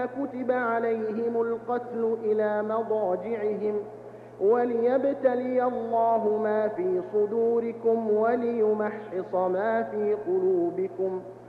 كتب عليهم القتل إلى مضاجعهم وليبتلي الله ما في صدوركم وليمحص ما في قلوبكم